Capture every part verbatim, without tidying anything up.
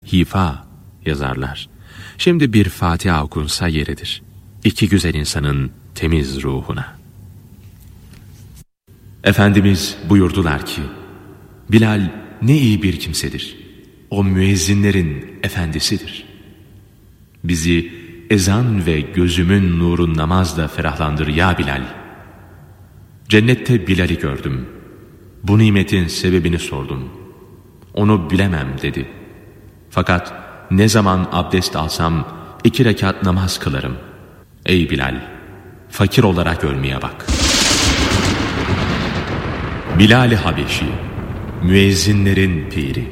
hifa yazarlar. Şimdi bir Fatiha okunsa yeridir. İki güzel insanın temiz ruhuna. Efendimiz buyurdular ki, Bilal ne iyi bir kimsedir. O müezzinlerin efendisidir. Bizi ezan ve gözümün nurun namazla ferahlandır ya Bilal. Cennette Bilal'i gördüm. Bu nimetin sebebini sordum. Onu bilemem dedi. Fakat ne zaman abdest alsam iki rekat namaz kılarım. Ey Bilal, fakir olarak ölmeye bak. Bilal-i Habeşi, müezzinlerin piri.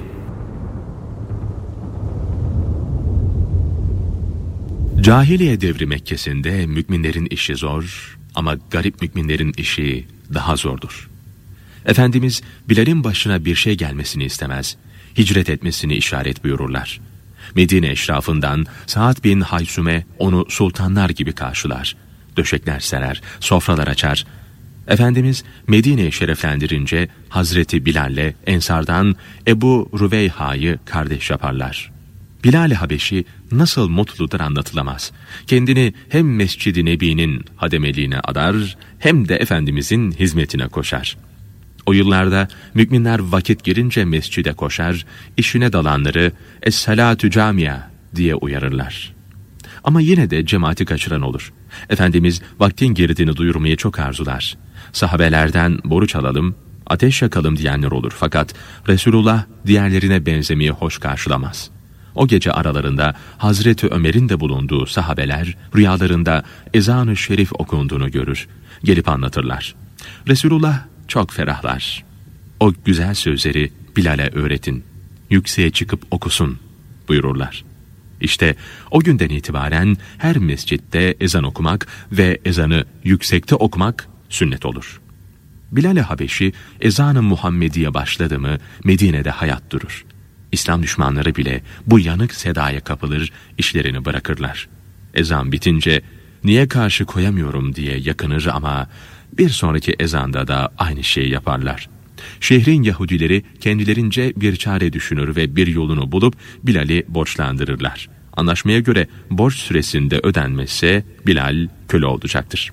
Cahiliye devri Mekke'sinde müminlerin işi zor ama garip müminlerin işi daha zordur. Efendimiz Bilal'in başına bir şey gelmesini istemez, hicret etmesini işaret buyururlar. Medine eşrafından Sa'd bin Haysume onu sultanlar gibi karşılar. Döşekler serer, sofralar açar. Efendimiz Medine'yi şereflendirince Hazreti Bilal'le Ensar'dan Ebu Rüveyha'yı kardeş yaparlar. Bilal-i Habeşi nasıl mutludur anlatılamaz. Kendini hem Mescid-i Nebi'nin hademeliğine adar hem de Efendimizin hizmetine koşar. O yıllarda müminler vakit girince mescide koşar, işine dalanları "Es-salatu camia" diye uyarırlar. Ama yine de cemaati kaçıran olur. Efendimiz vaktin girdiğini duyurmayı çok arzular. Sahabelerden borç alalım, ateş yakalım diyenler olur. Fakat Resulullah diğerlerine benzemeyi hoş karşılamaz. O gece aralarında Hazreti Ömer'in de bulunduğu sahabeler rüyalarında ezan-ı şerif okunduğunu görür. Gelip anlatırlar. Resulullah çok ferahlar. O güzel sözleri Bilal'e öğretin. Yükseğe çıkıp okusun buyururlar. İşte o günden itibaren her mescitte ezan okumak ve ezanı yüksekte okumak sünnet olur. Bilal-i Habeşi ezan-ı Muhammediye başladı mı Medine'de hayat durur. İslam düşmanları bile bu yanık sedaya kapılır, işlerini bırakırlar. Ezan bitince niye karşı koyamıyorum diye yakınır ama bir sonraki ezanda da aynı şeyi yaparlar. Şehrin Yahudileri kendilerince bir çare düşünür ve bir yolunu bulup Bilal'i borçlandırırlar. Anlaşmaya göre borç süresinde ödenmezse Bilal köle olacaktır.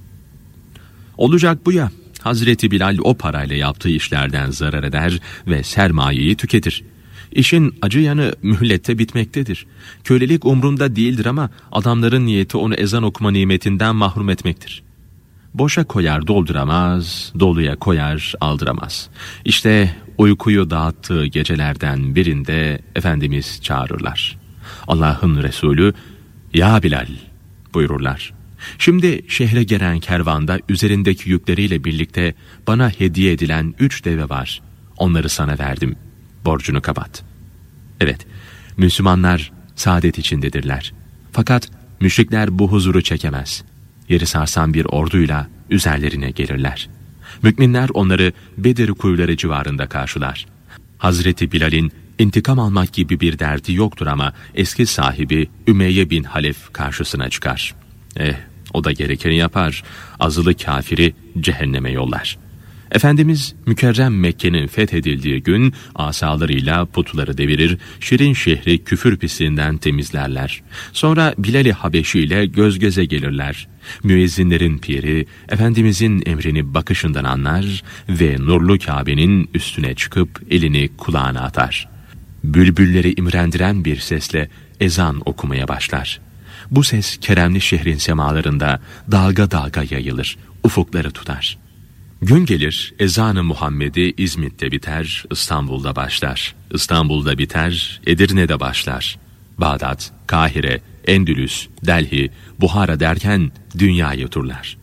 Olacak bu ya, Hazreti Bilal o parayla yaptığı işlerden zarar eder ve sermayeyi tüketir. İşin acı yanı mühlette bitmektedir. Kölelik umrunda değildir ama adamların niyeti onu ezan okuma nimetinden mahrum etmektir. Boşa koyar dolduramaz, doluya koyar aldıramaz. İşte uykuyu dağıttığı gecelerden birinde Efendimiz çağırırlar. Allah'ın Resulü, "Ya Bilal" buyururlar. "Şimdi şehre gelen kervanda üzerindeki yükleriyle birlikte bana hediye edilen üç deve var. Onları sana verdim. Borcunu kapat." Evet, Müslümanlar saadet içindedirler. Fakat müşrikler bu huzuru çekemez. Yeri sarsan bir orduyla üzerlerine gelirler. Müminler onları Bedir kuyuları civarında karşılar. Hazreti Bilal'in intikam almak gibi bir derdi yoktur ama eski sahibi Ümeyye bin Halef karşısına çıkar. Eh, o da gerekeni yapar. Azılı kafiri cehenneme yollar. Efendimiz mükerrem Mekke'nin fethedildiği gün asalarıyla putları devirir, şirin şehri küfür pisliğinden temizlerler. Sonra Bilal-i Habeşi ile göz göze gelirler. Müezzinlerin piri Efendimizin emrini bakışından anlar ve nurlu Kabe'nin üstüne çıkıp elini kulağına atar. Bülbülleri imrendiren bir sesle ezan okumaya başlar. Bu ses keremli şehrin semalarında dalga dalga yayılır, ufukları tutar. Gün gelir, ezan-ı Muhammedi İzmit'te biter, İstanbul'da başlar. İstanbul'da biter, Edirne'de başlar. Bağdat, Kahire, Endülüs, Delhi, Buhara derken dünyayı turlar.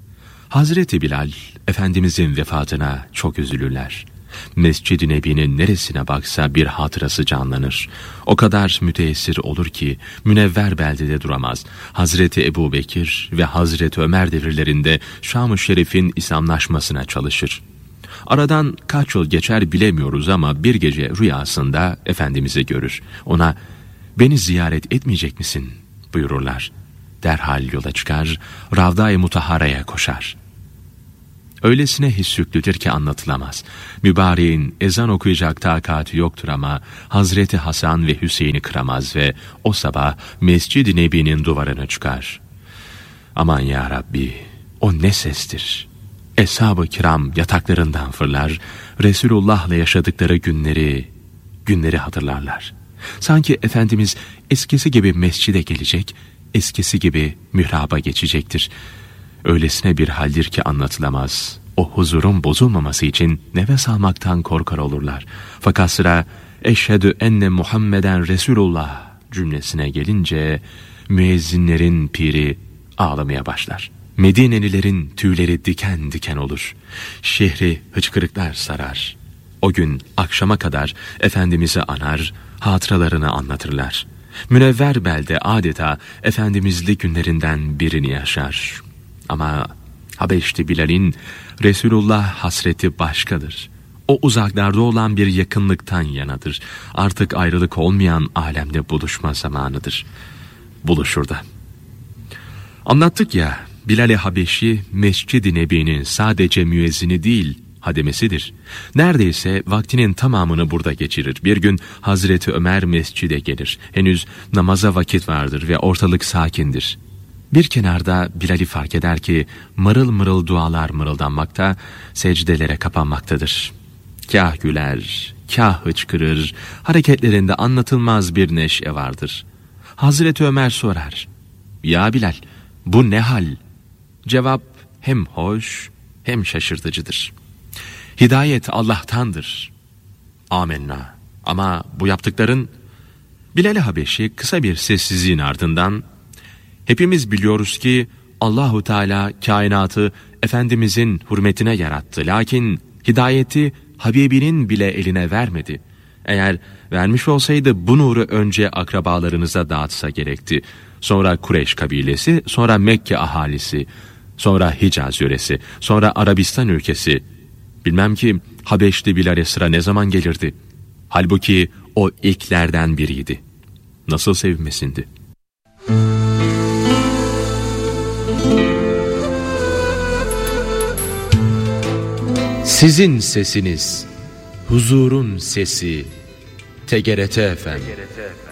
Hazreti Bilal, Efendimizin vefatına çok üzülürler. Mescid-i Nebi'nin neresine baksa bir hatırası canlanır. O kadar müteessir olur ki münevver beldede duramaz. Hazreti Ebu Bekir ve Hazreti Ömer devirlerinde Şam-ı Şerif'in İslamlaşmasına çalışır. Aradan kaç yıl geçer bilemiyoruz ama bir gece rüyasında Efendimiz'i görür. Ona "Beni ziyaret etmeyecek misin?" buyururlar. Derhal yola çıkar, Ravda-i Mutahhara'ya koşar. öylesine hissüklüdür ki anlatılamaz. Mübareğin ezan okuyacak takati yoktur ama Hazreti Hasan ve Hüseyin'i kıramaz ve o sabah Mescid-i Nebi'nin duvarına çıkar. Aman ya Rabbi, o ne sestir! Eshab-ı kiram yataklarından fırlar, Resulullah'la yaşadıkları günleri, günleri hatırlarlar. Sanki Efendimiz eskisi gibi mescide gelecek, eskisi gibi mihraba geçecektir. Öylesine bir haldir ki anlatılamaz. O huzurun bozulmaması için nefes almaktan korkar olurlar. Fakat sıra eşhedü enne Muhammeden Resulullah cümlesine gelince müezzinlerin piri ağlamaya başlar. Medinelilerin tüyleri diken diken olur. Şehri hıçkırıklar sarar. O gün akşama kadar Efendimiz'i anar, hatıralarını anlatırlar. Münevver belde adeta Efendimizli günlerinden birini yaşar. Ama Habeşli Bilal'in Resulullah hasreti başkadır. O uzaklarda olan bir yakınlıktan yanadır. Artık ayrılık olmayan alemde buluşma zamanıdır. Buluşur da. Anlattık ya, Bilal-i Habeşi Mescid-i Nebi'nin sadece müezzini değil, hademesidir. Neredeyse vaktinin tamamını burada geçirir. Bir gün Hazreti Ömer mescide gelir. Henüz namaza vakit vardır ve ortalık sakindir. Bir kenarda Bilal'i fark eder ki mırıl mırıl dualar mırıldanmakta, secdelere kapanmaktadır. Kâh güler, kâh hıçkırır, hareketlerinde anlatılmaz bir neşe vardır. Hazreti Ömer sorar, "Ya Bilal, bu ne hal?" Cevap hem hoş hem şaşırtıcıdır. "Hidayet Allah'tandır." Amenna. Ama bu yaptıkların... Bilal-i Habeşi kısa bir sessizliğin ardından, "Hepimiz biliyoruz ki Allahu Teala kainatı Efendimizin hürmetine yarattı. Lakin hidayeti Habibinin bile eline vermedi. Eğer vermiş olsaydı bu nuru önce akrabalarınıza dağıtsa gerekti. Sonra Kureyş kabilesi, sonra Mekke ahalisi, sonra Hicaz yöresi, sonra Arabistan ülkesi. Bilmem ki Habeşli Bilal'e sıra ne zaman gelirdi. Halbuki o ilklerden biriydi. Nasıl sevinmesindi?" Sizin sesiniz, huzurun sesi, T G R T efendim.